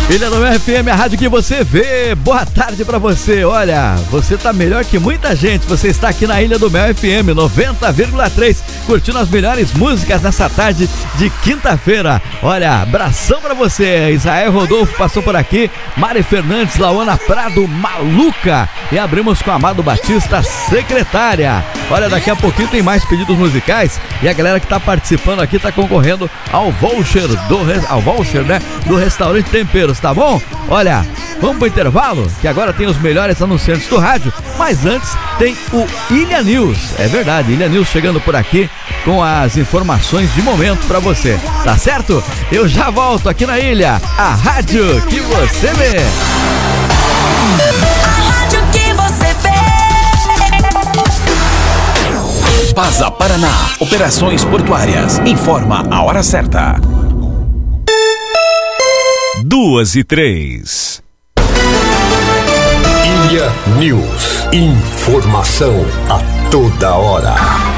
Ilha do Mel FM, a rádio que você vê. Boa tarde pra você. Olha, você tá melhor que muita gente. Você está aqui na Ilha do Mel FM 90,3, curtindo as melhores músicas nessa tarde de quinta-feira. Olha, abração pra você. Israel Rodolfo passou por aqui, Mari Fernandes, Lauana Prado, Maluca. E abrimos com Amado Batista, Secretária. Olha, daqui a pouquinho tem mais pedidos musicais e a galera que tá participando aqui tá concorrendo ao voucher do restaurante Temperos, tá bom? Olha, vamos pro intervalo, que agora tem os melhores anunciantes do rádio, mas antes tem o Ilha News. É verdade, Ilha News chegando por aqui com as informações de momento pra você, tá certo? Eu já volto aqui na Ilha, a rádio que você vê. A rádio que você vê. Pasa Paraná, operações portuárias. Informa a hora certa. 2:03. Ilha News. Informação a toda hora.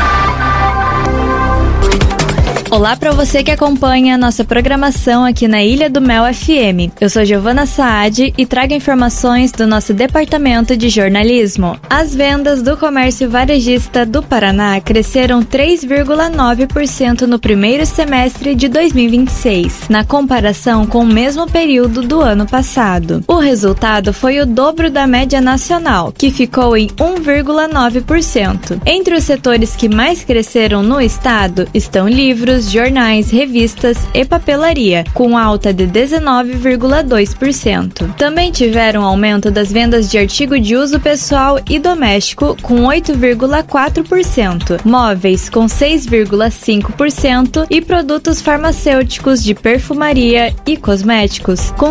Olá para você que acompanha a nossa programação aqui na Ilha do Mel FM. Eu sou Giovana Saad e trago informações do nosso departamento de jornalismo. As vendas do comércio varejista do Paraná cresceram 3,9% no primeiro semestre de 2026, na comparação com o mesmo período do ano passado. O resultado foi o dobro da média nacional, que ficou em 1,9%. Entre os setores que mais cresceram no estado estão livros, jornais, revistas e papelaria, com alta de 19,2%. Também tiveram aumento das vendas de artigo de uso pessoal e doméstico, com 8,4%, móveis com 6,5% e produtos farmacêuticos de perfumaria e cosméticos, com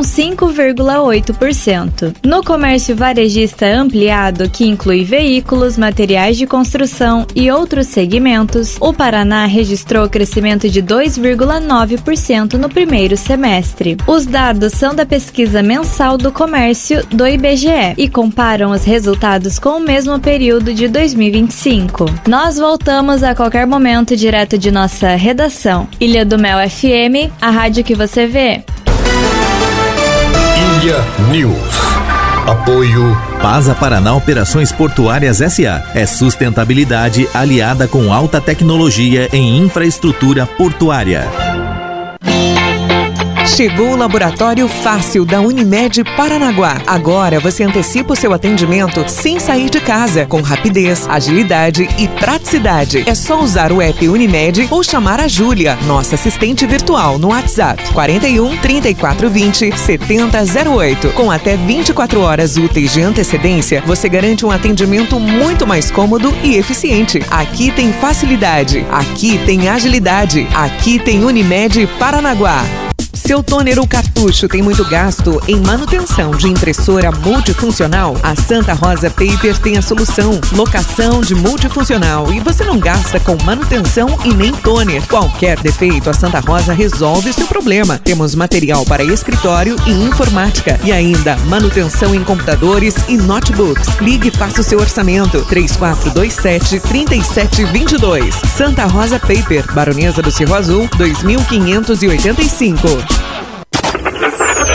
5,8%. No comércio varejista ampliado, que inclui veículos, materiais de construção e outros segmentos, o Paraná registrou crescimento de 2,9% no primeiro semestre. Os dados são da pesquisa mensal do comércio do IBGE e comparam os resultados com o mesmo período de 2025. Nós voltamos a qualquer momento direto de nossa redação. Ilha do Mel FM, a rádio que você vê. Ilha News. Apoio Pasa Paraná Operações Portuárias S.A. É sustentabilidade aliada com alta tecnologia em infraestrutura portuária. Chegou o Laboratório Fácil da Unimed Paranaguá. Agora você antecipa o seu atendimento sem sair de casa, com rapidez, agilidade e praticidade. É só usar o app Unimed ou chamar a Júlia, nossa assistente virtual, no WhatsApp 41 3420 7008. Com até 24 horas úteis de antecedência, você garante um atendimento muito mais cômodo e eficiente. Aqui tem facilidade, aqui tem agilidade, aqui tem Unimed Paranaguá. Seu toner ou cartucho tem muito gasto em manutenção de impressora multifuncional? A Santa Rosa Paper tem a solução. Locação de multifuncional e você não gasta com manutenção e nem toner. Qualquer defeito, a Santa Rosa resolve o seu problema. Temos material para escritório e informática e ainda manutenção em computadores e notebooks. Ligue e faça o seu orçamento. 3427-3722. Santa Rosa Paper, Baronesa do Cerro Azul, 2585.